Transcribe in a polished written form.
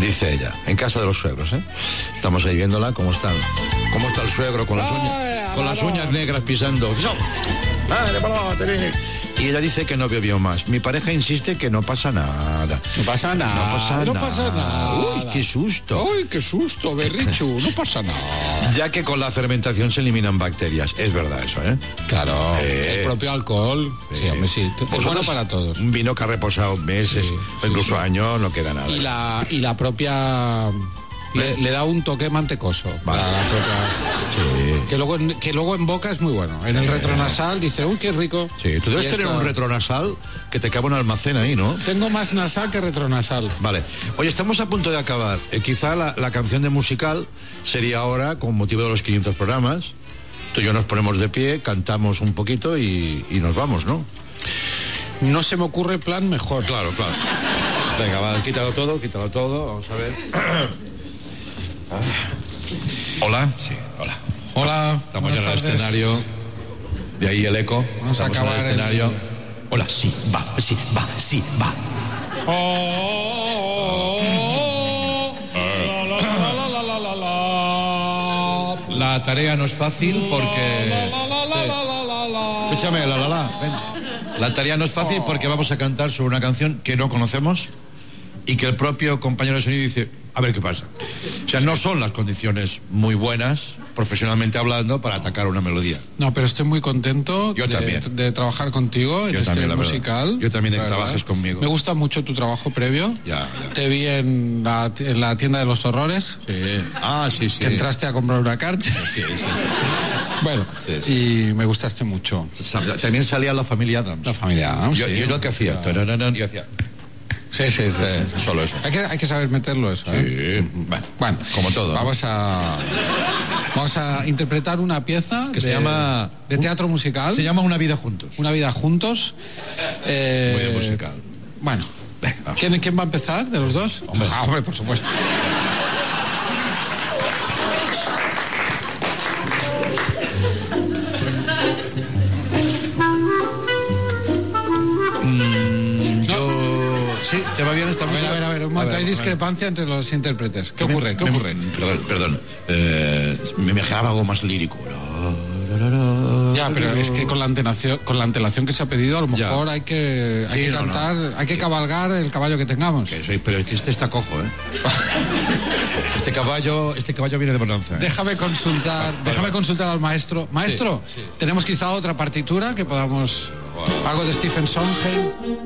Dice ella, en casa de los suegros, ¿eh? Estamos ahí viéndola, cómo está el suegro con las uñas negras pisando. Y ella dice que no bebió más. Mi pareja insiste que no pasa nada. No pasa nada. Uy, qué susto. Uy, qué susto, Berrichu. No pasa nada. Ya que con la fermentación se eliminan bacterias. Es verdad eso, ¿eh? Claro, el propio alcohol. Sí, hombre, sí. Es bueno para todos. Un vino que ha reposado meses, o incluso años, no queda nada. Y la propia... Le da un toque mantecoso. Vale. Que luego en boca es muy bueno. En el retronasal dice, uy, qué rico. Sí, tú debes tener un retronasal que te cabe un almacén ahí, ¿no? Tengo más nasal que retronasal. Vale. Oye, estamos a punto de acabar. Quizá la canción de musical sería ahora, con motivo de los 500 programas. Tú y yo nos ponemos de pie, cantamos un poquito y nos vamos, ¿no? No se me ocurre plan mejor. Claro. Venga, va, quítalo todo. Vamos a ver. Hola. Sí, hola. Hola. Estamos ya en el escenario. De ahí el eco. Vamos a acabar en el escenario. Hola, sí, va. La tarea no es fácil porque... Escúchame, ven. La tarea no es fácil porque vamos a cantar sobre una canción que no conocemos y que el propio compañero de sonido dice, a ver qué pasa. O sea, no son las condiciones muy buenas, profesionalmente hablando, para atacar una melodía. No, pero estoy muy contento también de trabajar contigo en este musical. Yo también de que trabajes conmigo. Me gusta mucho tu trabajo previo. Ya. Te vi en la tienda de los horrores. Sí. Sí. Que entraste a comprar una carcha. Sí. Bueno, y me gustaste mucho. También salía la familia Adams. La familia Adams. Yo lo que hacía. Yo hacía... Sí. Solo eso. Hay que saber meterlo eso, ¿eh? Sí. Bueno, como todo. Vamos a interpretar una pieza que se llama... de teatro musical. Se llama Una vida juntos. Una vida juntos. Muy musical. Bueno. ¿Quién va a empezar de los dos? Hombre, por supuesto. Sí, ¿te va bien esta música? A ver, un momento, hay discrepancia entre los intérpretes. ¿Qué ocurre? Perdón. Me imaginaba algo más lírico. Ya, pero es que con la antelación que se ha pedido, a lo mejor hay que cantar, hay que cabalgar el caballo que tengamos. Pero es que este está cojo, ¿eh? Este caballo viene de bonanza, ¿eh? Déjame consultar al maestro. Maestro, Sí. ¿tenemos quizá otra partitura que podamos... algo de Stephen Sondheim?